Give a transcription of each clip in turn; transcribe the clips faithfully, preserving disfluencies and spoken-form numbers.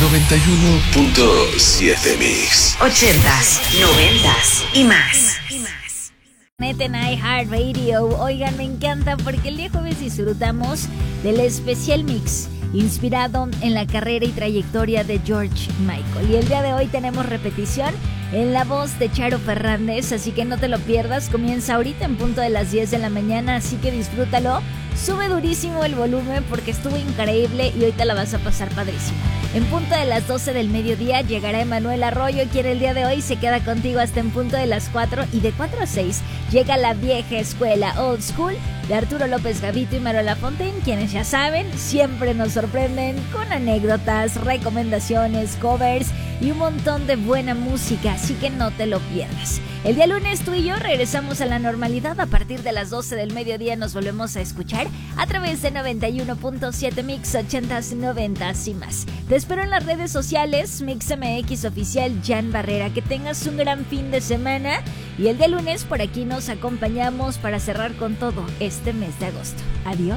noventa y uno punto siete Mix. Ochentas, noventas y más. En iHeartRadio. Oigan, me encanta porque el día jueves disfrutamos del especial mix inspirado en la carrera y trayectoria de George Michael. Y el día de hoy tenemos repetición en la voz de Charo Fernández, así que no te lo pierdas. Comienza ahorita en punto de las diez de la mañana, así que disfrútalo. Sube durísimo el volumen porque estuvo increíble y hoy te la vas a pasar padrísimo. En punto de las doce del mediodía llegará Emanuel Arroyo, quien el día de hoy se queda contigo hasta en punto de las cuatro, y de cuatro a seis llega la vieja escuela Old School de Arturo López Gavito y Marola Fontaine, quienes ya saben, siempre nos sorprenden con anécdotas, recomendaciones, covers y un montón de buena música, así que no te lo pierdas. El día lunes tú y yo regresamos a la normalidad. A partir de las doce del mediodía nos volvemos a escuchar a través de noventa y uno punto siete Mix, ochentas, noventas y más. Te espero en las redes sociales, Mix M X Oficial Jan Barrera. Que tengas un gran fin de semana y el día lunes por aquí nos acompañamos para cerrar con todo este mes de agosto. Adiós.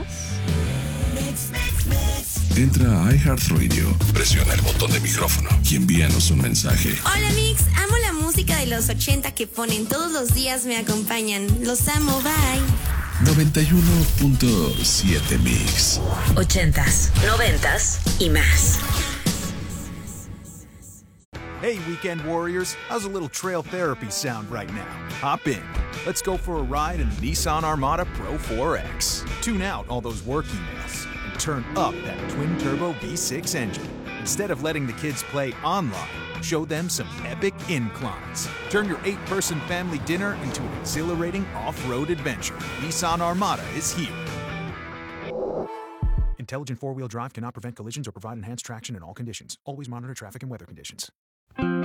Entra a iHeartRadio, presiona el botón de micrófono y envíanos un mensaje. Hola Mix, amo la música de los ochenta que ponen todos los días, me acompañan. Los amo, bye. noventa y uno punto siete Mix. Ochentas, noventas y más. Hey, Weekend Warriors, how's a little trail therapy sound right now? Hop in. Let's go for a ride in the Nissan Armada Pro four X. Tune out all those work emails and turn up that twin-turbo V six engine. Instead of letting the kids play online, show them some epic inclines. Turn your eight-person family dinner into an exhilarating off-road adventure. Nissan Armada is here. Intelligent four-wheel drive cannot prevent collisions or provide enhanced traction in all conditions. Always monitor traffic and weather conditions.